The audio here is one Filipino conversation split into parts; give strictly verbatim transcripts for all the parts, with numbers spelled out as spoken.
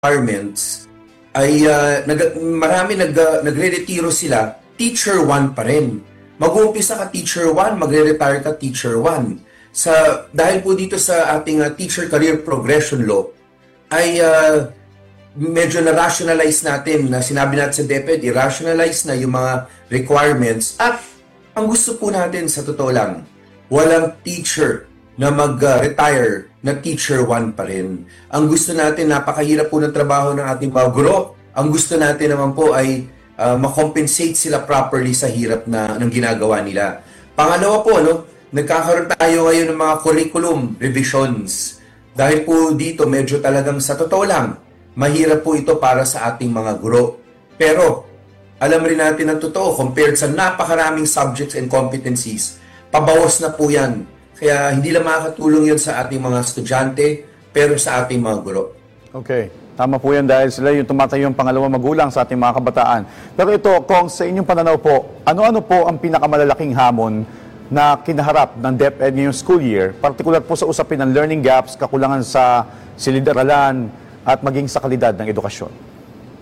requirements ay uh, nag, marami nag, uh, nagre-retiro sila, teacher one pa rin. Mag-uumpisa ka teacher one, magre-retire ka teacher one. Sa, dahil po dito sa ating uh, teacher career progression law, ay uh, medyo na-rationalize natin, na sinabi natin sa DepEd, i-rationalize na yung mga requirements. At ang gusto po natin sa totoo lang, walang teacher na mag-retire na teacher one pa rin. Ang gusto natin, napakahirap po ng trabaho ng ating mga guro. Ang gusto natin naman po ay uh, makompensate sila properly sa hirap na ng ginagawa nila. Pangalawa po, no, nagkakaroon tayo ngayon ng mga curriculum revisions. Dahil po dito, medyo talagang sa totoo lang, mahirap po ito para sa ating mga guro. Pero, alam rin natin ang totoo, compared sa napakaraming subjects and competencies, pabawas na po yan. Kaya hindi lang makakatulong yun sa ating mga estudyante, pero sa ating mga guro. Okay. Tama po yan dahil sila yung tumatayong pangalawang magulang sa ating mga kabataan. Pero ito, Kong, sa inyong pananaw po, ano-ano po ang pinakamalalaking hamon na kinaharap ng DepEd ngayong school year, partikular po sa usapin ng learning gaps, kakulangan sa silid-aralan, at maging sa kalidad ng edukasyon?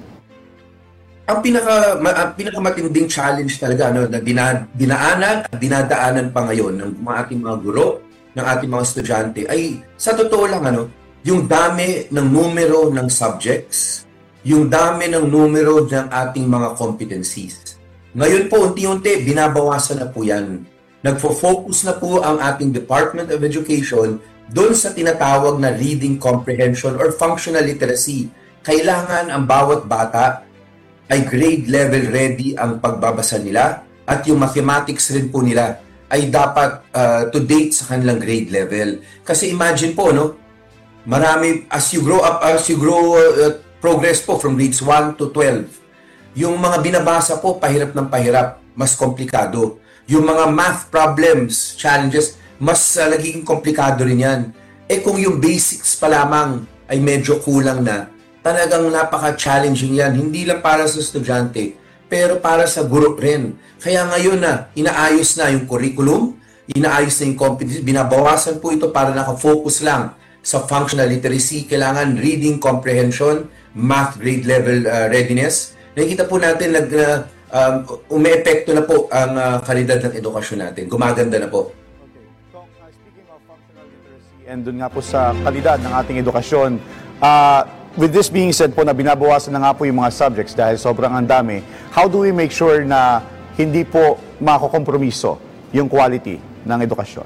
Ang pinaka ma, ang pinakamatinding challenge talaga no na dina, dinaanan at dinadaanan pa ngayon ng mga ating mga guro, ng ating mga estudyante ay sa totoo lang ano, yung dami ng numero ng subjects, yung dami ng numero ng ating mga competencies. Ngayon po unti-unti binabawasan na po 'yan. Nagfo-focus na po ang ating Department of Education doon sa tinatawag na reading comprehension or functional literacy. Kailangan ang bawat bata ay grade level ready ang pagbabasa nila at yung mathematics rin po nila ay dapat uh, to date sa kanilang grade level. Kasi imagine po, no, marami, as you grow up, as you grow, uh, progress po from grades one to twelve, yung mga binabasa po, pahirap ng pahirap, mas komplikado. Yung mga math problems, challenges, mas uh, nagiging komplikado rin yan. Eh kung yung basics pa lamang ay medyo kulang na, talagang napaka-challenging yan. Hindi lang para sa estudyante, pero para sa guro rin. Kaya ngayon na, inaayos na yung curriculum, inaayos na yung competency, binabawasan po ito para nakafocus lang sa functional literacy. Kailangan reading comprehension, math grade level uh, readiness. Nakikita po natin, nag, uh, um, ume-epekto na po ang uh, kalidad ng edukasyon natin. Gumaganda na po. Okay. So, uh, speaking of functional literacy, and dun nga po sa kalidad ng ating edukasyon, uh, with this being said po na binabawasan na nga po yung mga subjects dahil sobrang ang dami, how do we make sure na hindi po makokompromiso yung quality ng edukasyon?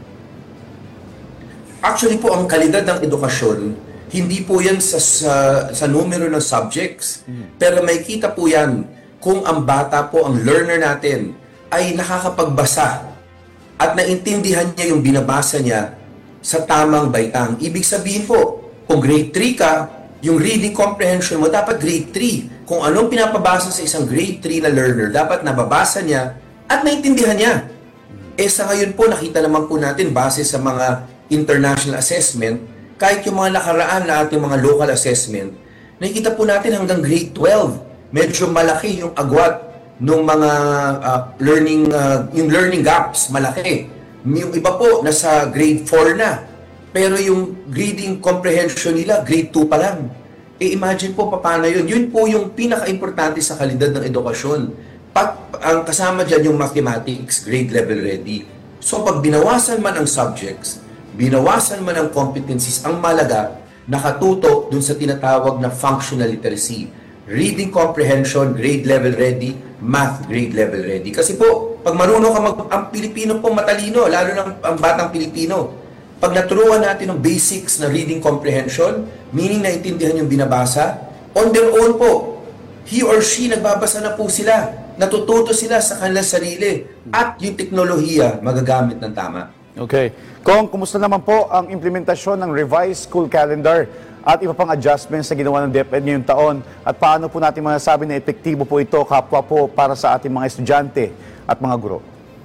Actually po, ang kalidad ng edukasyon, hindi po yan sa, sa, sa numero ng subjects. Mm. Pero may kita po yan kung ang bata po, ang learner natin, ay nakakapagbasa at naintindihan niya yung binabasa niya sa tamang baitang. Ibig sabihin po, kung grade three ka, yung reading comprehension mo dapat grade three. Kung anong pinapabasa sa isang grade three na learner, dapat nababasa niya at naintindihan niya. Eh sa ngayon po, nakita naman po natin base sa mga international assessment, kahit yung mga nakaraan na ating mga local assessment, nakikita po natin hanggang grade twelve. Medyo malaki yung agwat ng mga uh, learning, uh, yung learning gaps, malaki. Yung iba po, nasa grade four na. Pero yung reading comprehension nila, grade two pa lang. E imagine po paano yun. Yun po yung pinaka-importante sa kalidad ng edukasyon. Pag ang kasama dyan yung mathematics, grade level ready. So pag binawasan man ang subjects, binawasan man ang competencies, ang malaga, nakatuto dun sa tinatawag na functional literacy. Reading comprehension, grade level ready, math, grade level ready. Kasi po, pag marunong ka mag... Ang Pilipino po matalino, lalo na ang batang Pilipino. Pag naturuan natin ng basics na reading comprehension, meaning naintindihan yung binabasa, on their own po, he or she, nagbabasa na po sila. Natututo sila sa kanilang sarili. At yung teknolohiya, magagamit ng tama. Okay. Kong, kumusta naman po ang implementasyon ng revised school calendar at iba pang adjustments na ginawa ng DepEd ngayong taon? At paano po natin masasabi na epektibo po ito kapwa po para sa ating mga estudyante at mga guro?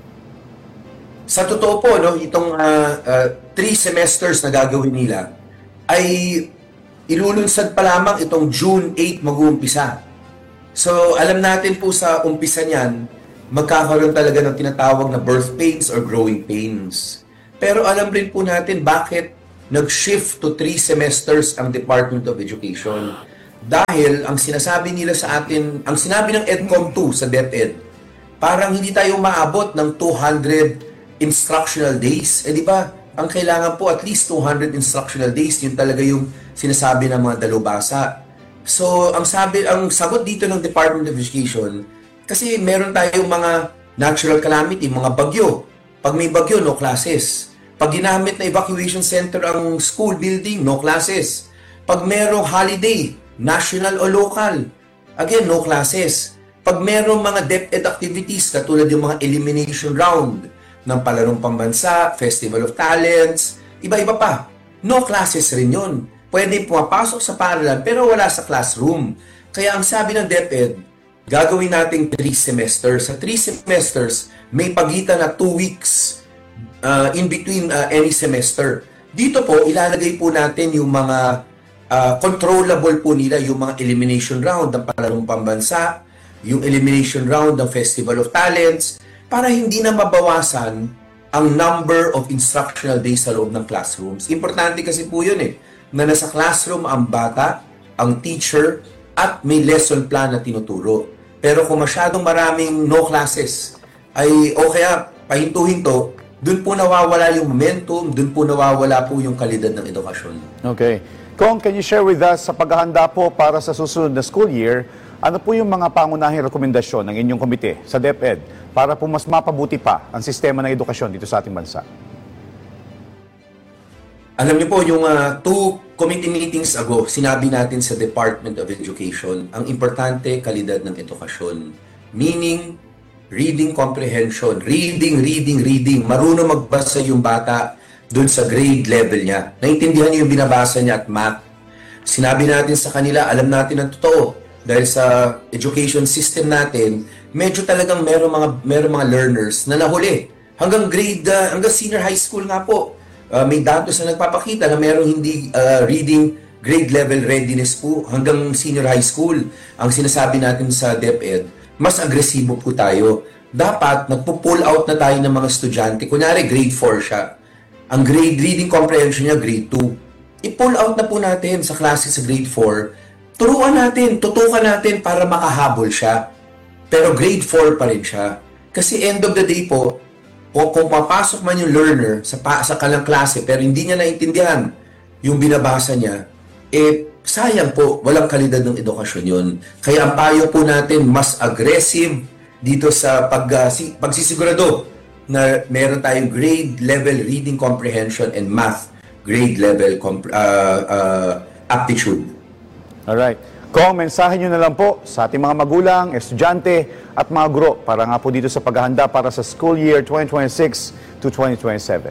Sa totoo po, no, itong uh, uh, three semesters na gagawin nila ay ilulunsad pa lamang itong June eighth mag-uumpisa. So, alam natin po sa umpisa niyan, magkakaroon talaga ng tinatawag na birth pains or growing pains. Pero alam rin po natin bakit nag-shift to three semesters ang Department of Education. Dahil ang sinasabi nila sa atin, ang sinabi ng EDCOM two sa DepEd, parang hindi tayo maabot ng two hundred instructional days. Eh di ba, ang kailangan po at least two hundred instructional days, yun talaga yung sinasabi ng mga dalubhasa. So, ang sabi, ang sagot dito ng Department of Education, kasi meron tayong mga natural calamity, mga bagyo. Pag may bagyo, no classes. Pag ginamit na evacuation center ang school building, no classes. Pag merong holiday, national o local, again, no classes. Pag merong mga DepEd activities, katulad yung mga elimination round ng palarong pambansa, Festival of Talents, iba-iba pa, no classes rin yun. Pwede pumapasok sa paaralan pero wala sa classroom. Kaya ang sabi ng DepEd, gagawin nating three semesters. Sa three semesters, may pagitan na two weeks uh, in between uh, any semester. Dito po, ilalagay po natin yung mga uh, controllable po nila, yung mga elimination round ng palarong pambansa, yung elimination round ng Festival of Talents, para hindi na mabawasan ang number of instructional days sa loob ng classrooms. Importante kasi po yun eh, na nasa classroom ang bata, ang teacher, at may lesson plan na tinuturo. Pero kung masyadong maraming no classes, ay o kaya pahinto-hinto, dun po nawawala yung momentum, dun po nawawala po yung kalidad ng edukasyon. Okay. Kong, can you share with us sa paghahanda po para sa susunod na school year, ano po yung mga pangunahing rekomendasyon ng inyong komite sa DepEd para po mas mapabuti pa ang sistema ng edukasyon dito sa ating bansa? Alam niyo po, yung uh, two committee meetings ago, sinabi natin sa Department of Education, ang importante, kalidad ng edukasyon. Meaning, reading comprehension. Reading, reading, reading. Marunong magbasa yung bata dun sa grade level niya. Naintindihan niyo yung binabasa niya at math. Sinabi natin sa kanila, alam natin ang totoo. Dahil sa education system natin, medyo talagang meron mga, meron mga learners na nahuli. Hanggang grade, uh, hanggang senior high school nga po. Uh, may datos na nagpapakita na merong hindi uh, reading grade level readiness po hanggang senior high school. Ang sinasabi natin sa DepEd, mas agresibo po tayo. Dapat nagpo-pull out na tayo ng mga estudyante. Kunyari, grade four siya. Ang grade reading comprehension niya, grade two. I-pull out na po natin sa klase sa grade four. Turuan natin, tutukan natin para makahabol siya. Pero grade four pa rin siya. Kasi end of the day po, o kung papasok man yung learner sa, pa, sa kalang klase pero hindi niya naintindihan yung binabasa niya, eh sayang po, walang kalidad ng edukasyon yun. Kaya ang payo po natin, mas aggressive dito sa pag, uh, si, pagsisigurado na meron tayong grade level reading comprehension and math grade level uh, uh, aptitude. Alright. Kung mensahe nyo na lang po sa ating mga magulang, estudyante at mga guro para nga po dito sa paghahanda para sa school year twenty twenty-six to twenty twenty-seven.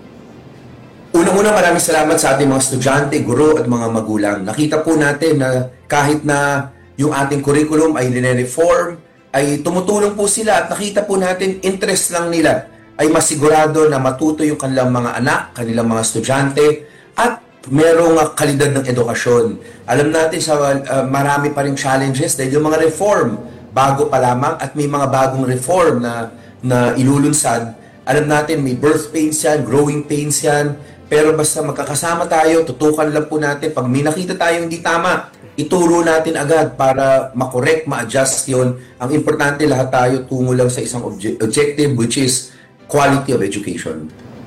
Unang-una, maraming salamat sa ating mga estudyante, guro at mga magulang. Nakita po natin na kahit na yung ating curriculum ay nire-reform, ay tumutulong po sila at nakita po natin interest lang nila ay masigurado na matuto yung kanilang mga anak, kanilang mga estudyante at merong uh, kalidad ng edukasyon. Alam natin sa uh, marami pa ring challenges dahil yung mga reform bago pa lamang at may mga bagong reform na na ilulunsad. Alam natin may birth pains yan, growing pains yan, pero basta magkakasama tayo, tutukan lang po natin. Pag may nakita tayong hindi tama, ituro natin agad para makorek, ma-adjust yun. Ang importante, lahat tayo tungo lang sa isang obje- objective which is quality of education.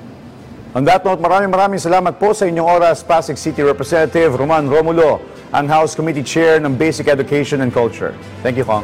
On that note, maraming maraming salamat po sa inyong oras, Pasig City Representative Roman Romulo, ang House Committee Chair ng Basic Education and Culture. Thank you, Kong.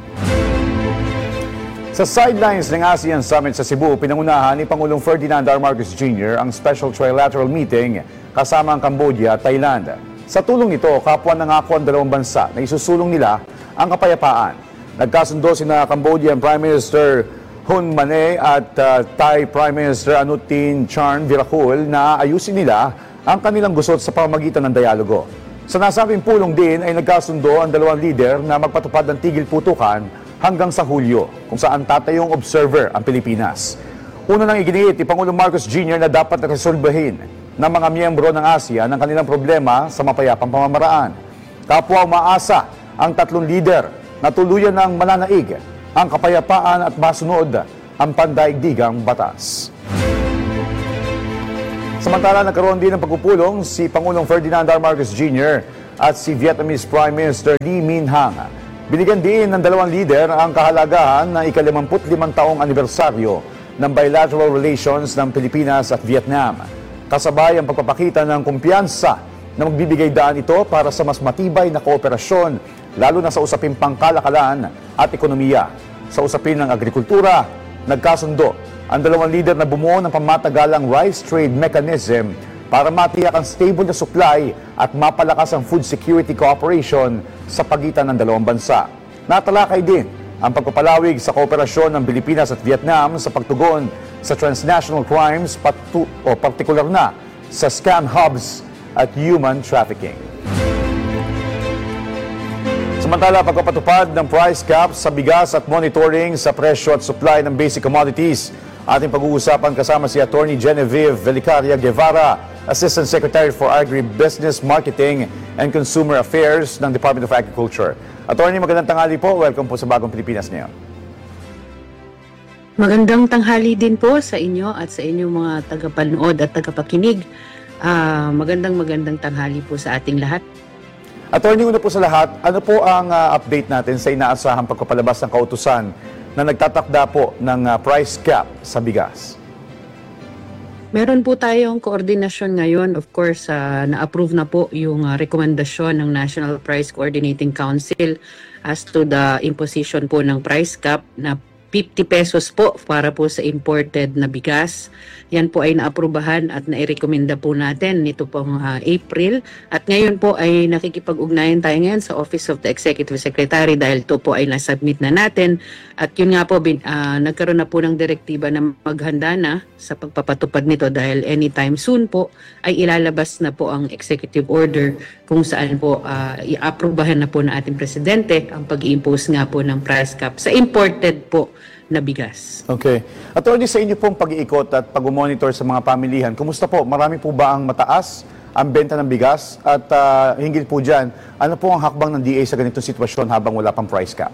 Sa sidelines ng ASEAN Summit sa Cebu, pinangunahan ni Pangulong Ferdinand R. Marcos Junior ang Special Trilateral Meeting kasama ang Cambodia at Thailand. Sa tulong nito, kapwa nangako ang dalawang bansa na isusulong nila ang kapayapaan. Nagkasundo sina Cambodian Prime Minister Hun Mane at uh, Thai Prime Minister Anutin Charn Virakul na ayusin nila ang kanilang gusot sa pamamagitan ng dialogo. Sa nasabing pulong din ay nagkasundo ang dalawang leader na magpatupad ng tigil putukan hanggang sa Hulyo, kung saan tatayong observer ang Pilipinas. Una nang iginiit ni Pangulong Marcos Junior na dapat resolbahin ng mga miyembro ng ASEAN ang kanilang problema sa mapayapang pamamaraan. Kapwa umaasa ang tatlong leader na tuluyan ng mananaig ang kapayapaan at masunod ang pandaigdigang batas. Samantala, nagkaroon din ng pagpupulong si Pangulong Ferdinand R. Marcos Junior at si Vietnamese Prime Minister Lee Min-hang. Binigyan din ng dalawang leader ang kahalagahan ng ikalimamput limang taong anibersaryo ng bilateral relations ng Pilipinas at Vietnam. Kasabay ang pagpapakita ng kumpiyansa na magbibigay daan ito para sa mas matibay na kooperasyon, lalo na sa usaping pangkalakalan at ekonomiya. Sa usapin ng agrikultura, nagkasundo ang dalawang leader na bumuo ng pamatagalang rice trade mechanism para matiyak ang stable na supply at mapalakas ang food security cooperation sa pagitan ng dalawang bansa. Natalakay din ang pagpapalawig sa kooperasyon ng Pilipinas at Vietnam sa pagtugon sa transnational crimes patu o partikular na sa scam hubs at human trafficking. Samantala, pagpapatupad ng price cap sa bigas at monitoring sa presyo at supply ng basic commodities, ating pag-uusapan kasama si Attorney Genevieve Velicaria Guevara, Assistant Secretary for Agribusiness Marketing and Consumer Affairs ng Department of Agriculture. Attorney, magandang tanghali po. Welcome po sa Bagong Pilipinas ngayon. Magandang tanghali din po sa inyo at sa inyong mga tagapanood at tagapakinig. Uh, magandang magandang tanghali po sa ating lahat. Attorney, una po sa lahat, ano po ang uh, update natin sa inaasahang pagpapalabas ng kautusan na nagtatakda po ng uh, price cap sa bigas? Meron po tayong koordinasyon ngayon. Of course, uh, na-approve na po yung uh, rekomendasyon ng National Price Coordinating Council as to the imposition po ng price cap na fifty pesos po para po sa imported na bigas. Yan po ay naaprubahan at nairekomenda po natin nito pong uh, April. At ngayon po ay nakikipag-ugnayan tayo ngayon sa Office of the Executive Secretary dahil ito po ay nasubmit na natin. At yun nga po, bin, uh, nagkaroon na po ng direktiba na maghanda na sa pagpapatupad nito dahil anytime soon po ay ilalabas na po ang executive order kung saan po uh, i-aprubahan na po ng ating presidente ang pag-i-impose nga po ng price cap sa imported po na bigas. Okay. Attorney, sa inyo pong pag-iikot at pag-monitor sa mga pamilihan, kumusta po? Marami po ba ang mataas ang benta ng bigas? At uh, hinggil po dyan, ano po ang hakbang ng D A sa ganitong sitwasyon habang wala pang price cap?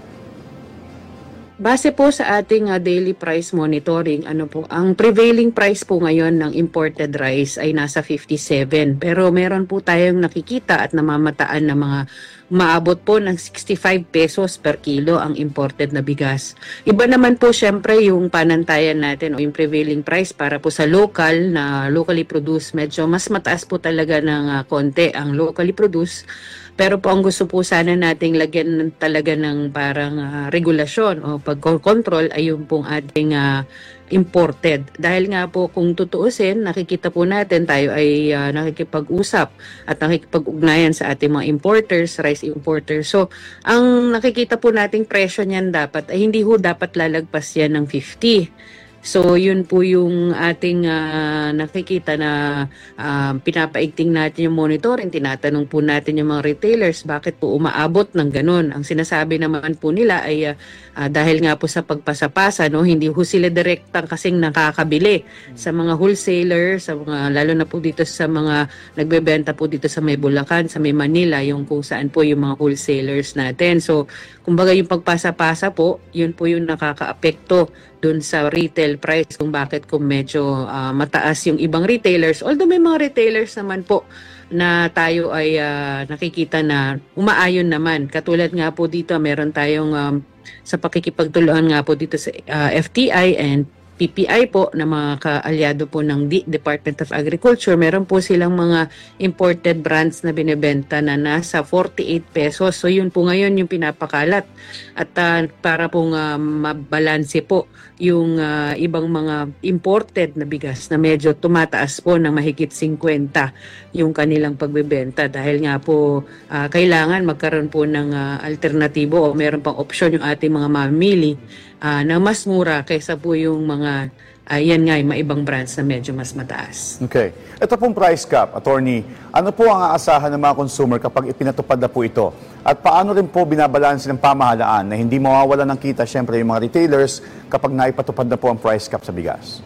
Base po sa ating uh, daily price monitoring, ano po, ang prevailing price po ngayon ng imported rice ay nasa fifty-seven. Pero meron po tayong nakikita at namamataan na mga maabot po ng sixty-five pesos per kilo ang imported na bigas. Iba naman po syempre yung panantayan natin o yung prevailing price para po sa local na locally produced. Medyo mas mataas po talaga ng uh, konti ang locally produced. Pero po ang gusto po sana nating lagyan talaga ng parang uh, regulasyon o pag-control ay yung pong ating uh, imported. Dahil nga po kung tutuusin, nakikita po natin tayo ay uh, nakikipag-usap at nakikipag-ugnayan sa ating mga importers, rice importers. So, ang nakikita po nating presyo niyan dapat ay hindi ho dapat lalagpas yan ng fifty. So, yun po yung ating uh, nakikita na uh, pinapaigting natin yung monitoring. Tinatanong po natin yung mga retailers, bakit po umaabot ng ganun? Ang sinasabi naman po nila ay uh, uh, dahil nga po sa pagpasapasa, no? Hindi ho sila direktang kasing nakakabili sa mga wholesaler, sa mga, lalo na po dito sa mga nagbebenta po dito sa may Bulacan, sa may Manila, yung kung saan po yung mga wholesalers natin. So, kumbaga yung pagpasapasa po, yun po yung nakakaapekto dun sa retail price kung bakit kung medyo uh, mataas yung ibang retailers. Although may mga retailers naman po na tayo ay uh, nakikita na umaayon naman. Katulad nga po dito, meron tayong um, sa pakikipagtulungan nga po dito sa uh, F T I and P P I po na mga kaalyado po ng D Department of Agriculture. Meron po silang mga imported brands na binebenta na nasa forty-eight pesos. So yun po ngayon yung pinapakalat. At uh, para pong uh, mabalanse po yung uh, ibang mga imported na bigas na medyo tumataas po ng mahigit fifty yung kanilang pagbebenta. Dahil nga po uh, kailangan magkaroon po ng uh, alternatibo o meron pang opsyon yung ating mga mamimili uh, na mas mura kaysa po yung mga uh, yan nga yung maibang brands na medyo mas mataas. Okay. Ito pong price cap, Attorney, ano po ang aasahan ng mga consumer kapag ipinatupad na po ito? At paano rin po binabalanse ng pamahalaan na hindi mawawala ng kita siyempre yung mga retailers kapag naipatupad na po ang price cap sa bigas?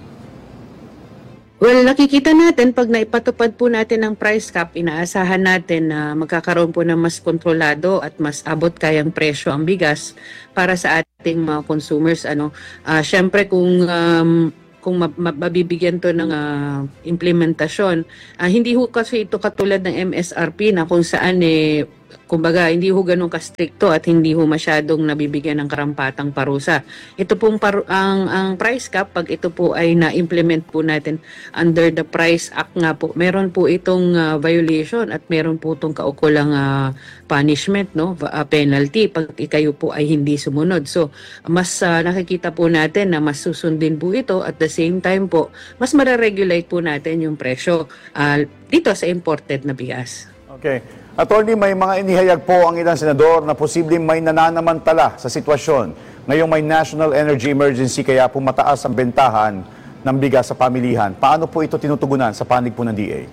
Well, nakikita natin pag naipatupad po natin ang price cap, inaasahan natin na magkakaroon po ng mas kontrolado at mas abot kayang presyo ang bigas para sa ating mga consumers. Ano, uh, syempre kung um, kung ma- ma- mabibigyan to ng ah, implementasyon. Ah, hindi ho kasi ito katulad ng M S R P na kung saan eh kumbaga hindi ho ganun kastrikto at hindi ho masyadong nabibigyan ng karampatang parusa. Ito pong paru- ang ang price cap pag ito po ay na-implement po natin under the Price Act nga po. Meron po itong ah, violation at meron po itong kaukulang ah, punishment, no, Va- ah, penalty pag kayo po ay hindi sumunod. So mas ah, nakikita po natin na mas susundin po ito at the same time po mas mare-regulate po natin yung presyo ah, dito sa imported na bigas. Okay. Attorney, may mga inihayag po ang ilang senador na posibleng may nananamantala sa sitwasyon. Ngayong may national energy emergency kaya po mataas ang bentahan ng bigas sa pamilihan. Paano po ito tinutugunan sa panig po ng D A?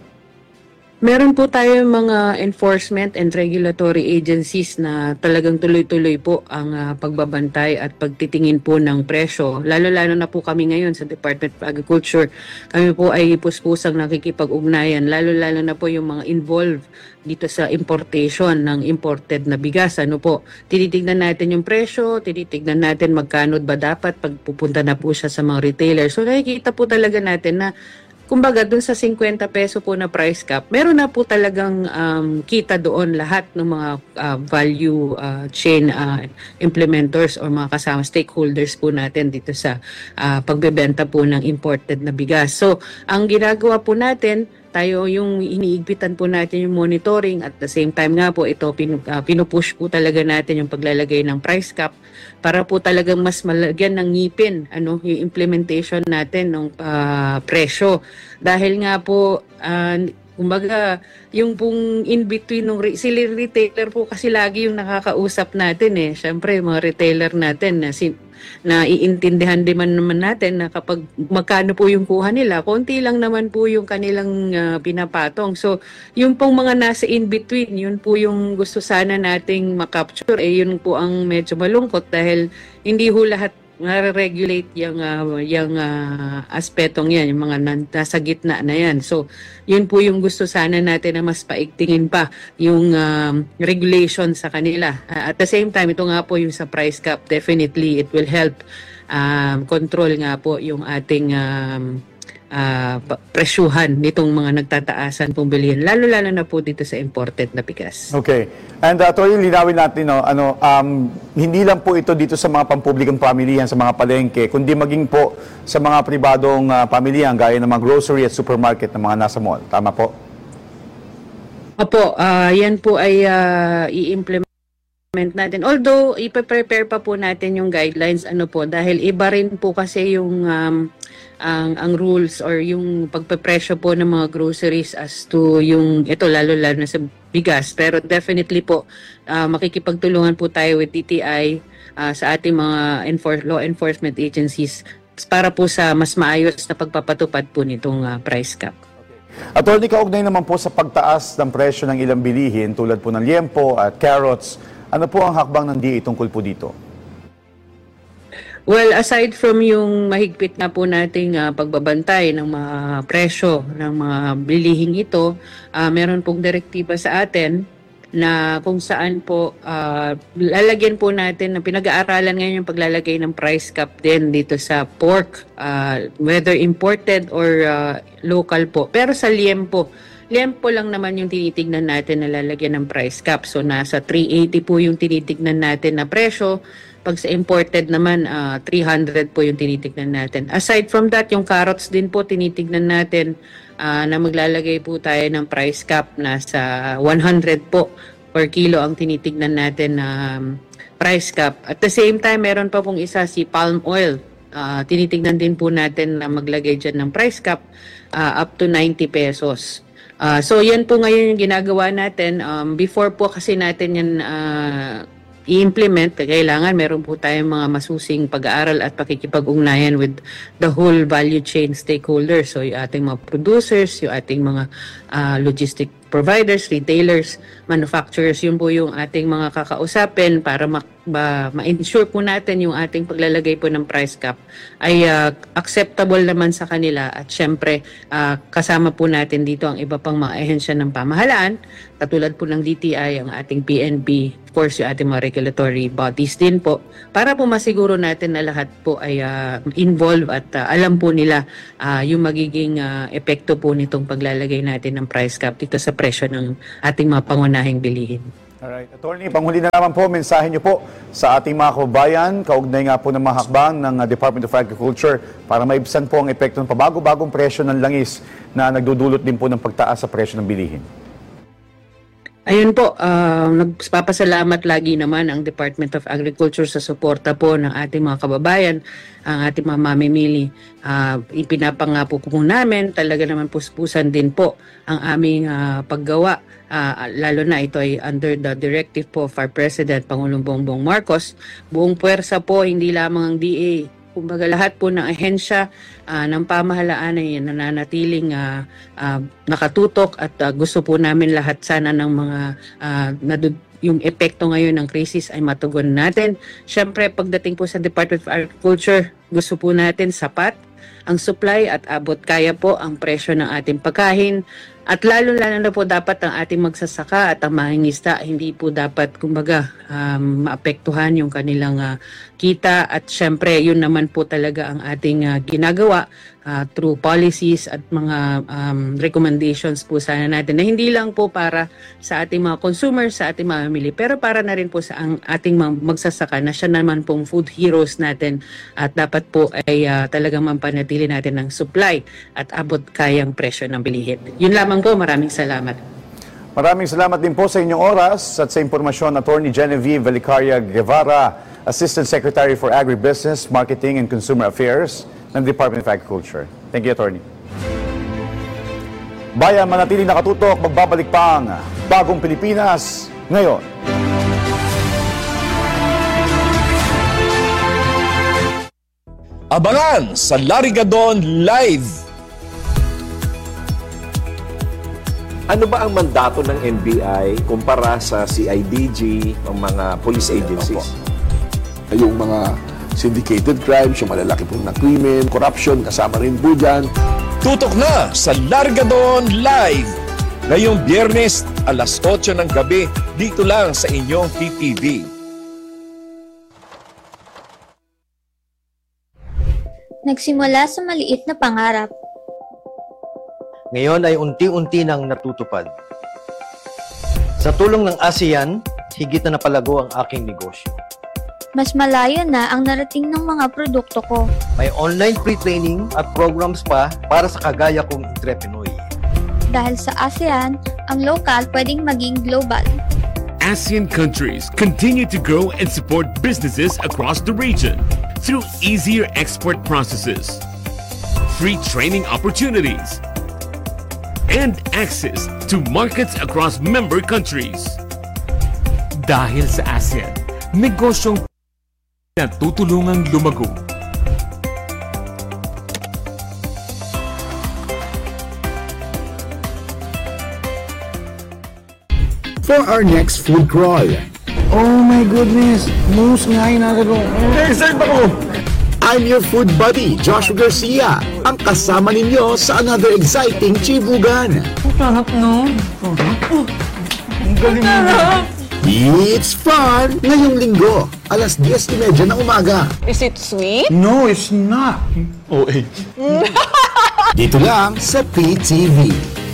Meron po tayong mga enforcement and regulatory agencies na talagang tuloy-tuloy po ang ah, pagbabantay at pagtitingin po ng presyo. Lalo-lalo na po kami ngayon sa Department of Agriculture. Kami po ay puspusang nakikipag-ugnayan. Lalo-lalo na po yung mga involved dito sa importation ng imported na bigas. Ano po, tinitignan natin yung presyo, tinitignan natin magkano ba dapat pag pupunta na po siya sa mga retailer. So nakikita po talaga natin na kumbaga, dun sa fifty peso po na price cap, meron na po talagang um, kita doon lahat ng mga uh, value uh, chain uh, implementers or mga kasama stakeholders po natin dito sa uh, pagbebenta po ng imported na bigas. So, ang ginagawa po natin, tayo yung iniigpitan po natin yung monitoring at the same time nga po ito pinu, uh, pinupush po talaga natin yung paglalagay ng price cap para po talagang mas malagyan ng ngipin ano yung implementation natin ng uh, presyo dahil nga po uh, kumbaga yung pong in between ng re- sila retailer po kasi lagi yung nakakausap natin eh syempre mga retailer natin na si na iintindihan din man naman natin na kapag magkano po yung kuha nila, konti lang naman po yung kanilang uh, pinapatong. So, yung pong mga nasa in-between, yun po yung gusto sana nating makapture. Eh, yun po ang medyo malungkot dahil hindi ho lahat nare-regulate yung, uh, yung uh, aspetong yan, yung mga nan- nasa gitna na yan. So, yun po yung gusto sana natin na mas paigtingin pa yung um, regulation sa kanila. Uh, at the same time, ito nga po yung sa price cap, definitely it will help um, control nga po yung ating um, uh, presyuhan nitong mga nagtataasan pong bilihin, lalo-lalo na po dito sa imported na bigas. Okay. And uh, Tori, linawin natin, no, ano, um, hindi lang po ito dito sa mga pampublikong pamilihan, sa mga palengke, kundi maging po sa mga pribadong uh, pamilihan, gaya ng mga grocery at supermarket ng mga nasa mall. Tama po? Opo, uh, yan po ay uh, i-implement natin. Although, ipe-prepare pa po natin yung guidelines, ano po, dahil iba rin po kasi yung um, ang ang rules or yung pagpepresyo po ng mga groceries as to yung ito lalo-lalo na sa bigas. Pero definitely po uh, makikipagtulungan po tayo with D T I uh, sa ating mga enfor- law enforcement agencies para po sa mas maayos na pagpapatupad po nitong uh, price cap. Attorney, kaugnay naman po sa pagtaas ng presyo ng ilang bilihin tulad po ng liempo at carrots, ano po ang hakbang ng D A tungkol po dito? Well, aside from yung mahigpit na po nating uh, pagbabantay ng mga presyo ng mga bilihing ito, uh, meron pong direktiba sa atin na kung saan po uh, lalagyan po natin, na pinag-aaralan ngayon yung paglalagay ng price cap din dito sa pork, uh, whether imported or uh, local po. Pero sa liempo, liempo lang naman yung tinitignan natin na lalagyan ng price cap. So nasa three eighty po yung tinitignan natin na presyo. Pag sa imported naman, uh, three hundred po yung tinitignan natin. Aside from that, yung carrots din po tinitignan natin uh, na maglalagay po tayo ng price cap na sa one hundred po per kilo ang tinitignan natin na um, price cap. At the same time, meron pa pong isa si palm oil. Uh, tinitignan din po natin na maglagay dyan ng price cap uh, up to ninety pesos. Uh, so yan po ngayon yung ginagawa natin. Um, before po kasi natin yan uh, i-implement, kailangan meron po tayong mga masusing pag-aaral at pakikipag-ugnayan with the whole value chain stakeholders. So yung ating mga producers, yung ating mga uh, logistic providers, retailers, manufacturers, yun po yung ating mga kakausapin para ma- ba, ma-ensure po natin yung ating paglalagay po ng price cap ay uh, acceptable naman sa kanila at syempre uh, kasama po natin dito ang iba pang mga ehensya ng pamahalaan, katulad po ng D T I, ang ating P N P, course yung ating mga regulatory bodies din po para po masiguro natin na lahat po ay uh, involved at uh, alam po nila uh, yung magiging uh, epekto po nitong paglalagay natin ng price cap dito sa presyo ng ating mga pangunahing bilihin. Alright. Attorney, panghuli na naman po, mensahe niyo po sa ating mga kababayan, kaugnay nga po ng mga hakbang ng uh, Department of Agriculture para maibsan po ang epekto ng pabago-bagong presyo ng langis na nagdudulot din po ng pagtaas sa presyo ng bilihin. Ayun po, uh, nagpapasalamat lagi naman ang Department of Agriculture sa suporta po ng ating mga kababayan, ang ating mga mamimili. Uh, ipinapangako po namin, talaga naman puspusan din po ang aming uh, paggawa. Uh, lalo na ito ay under the directive po of our President, Pangulong Bongbong Marcos. Buong puwersa po, hindi lamang ang D A, kumbaga lahat po ng ahensya uh, ng pamahalaan ay nananatiling uh, uh, nakatutok at uh, gusto po namin lahat sana ng mga uh, nadud- yung epekto ngayon ng krisis ay matugon natin. Siyempre, pagdating po sa Department of Agriculture, gusto po natin sapat ang supply at abot kaya po ang presyo ng ating pagkain. At lalo-lalo na po dapat ang ating magsasaka at ang mangingisda hindi po dapat kumbaga um, maapektuhan yung kanilang uh, kita at syempre yun naman po talaga ang ating uh, ginagawa uh, through policies at mga um, recommendations po sana natin na hindi lang po para sa ating mga consumers, sa ating mga mamili, pero para na rin po sa ang ating mga magsasaka na siya naman pong food heroes natin at dapat po ay uh, talagang mampanatili natin ng supply at abot kayang presyo ng bilihin. Yun lamang po, maraming salamat. Maraming salamat din po sa inyong oras at sa impormasyon, Attorney Genevieve Velicaria Guevara, Assistant Secretary for Agribusiness, Marketing and Consumer Affairs ng Department of Agriculture. Thank you, Attorney. Bayan, manatiling nakatutok, magbabalik pang Bagong Pilipinas ngayon. Abangan sa Larigadon Live! Ano ba ang mandato ng N B I kumpara sa C I D G, ang mga police agencies? Yung mga syndicated crimes, yung malalaki pong na krimen, corruption, kasama rin po dyan. Tutok na sa Larigadon Live! Ngayong Biyernes, alas otso ng gabi, dito lang sa inyong T T V. Nagsimula sa maliit na pangarap. Ngayon ay unti-unti nang natutupad. Sa tulong ng ASEAN, higit na napalago ang aking negosyo. Mas malayo na ang narating ng mga produkto ko. May online pre-training at programs pa para sa kagaya kong entrepreneur. Dahil sa ASEAN, ang local pwedeng maging global. ASEAN countries continue to grow and support businesses across the region through easier export processes, free training opportunities, and access to markets across member countries. Dahil sa ASEAN, negosyong natutulungang lumago. For our next food crawl. Oh my goodness! Moose nga yun ako. Hey, saan ako? I'm your food buddy, Joshua Garcia, ang kasama ninyo sa another exciting Chibugan. Sarap no? Ang galing mo. It's fun! Ngayong linggo, alas diyes trenta ng umaga. Is it sweet? No, it's not. O H. Dito lang sa P T V.